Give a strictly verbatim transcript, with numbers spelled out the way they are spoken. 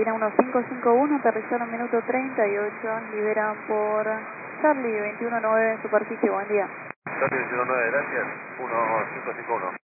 cabina uno cinco cinco uno, aterrizaron minuto treinta y ocho, liberan por Charlie veintiuno nueve en superficie, buen día. Charlie veintiuno nueve, gracias, uno cinco cinco uno.